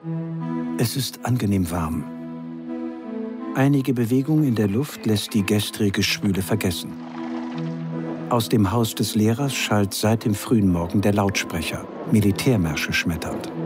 Es ist angenehm warm. Einige Bewegung in der Luft lässt die gestrige Schwüle vergessen. Aus dem Haus des Lehrers schallt seit dem frühen Morgen der Lautsprecher, Militärmärsche schmetternd.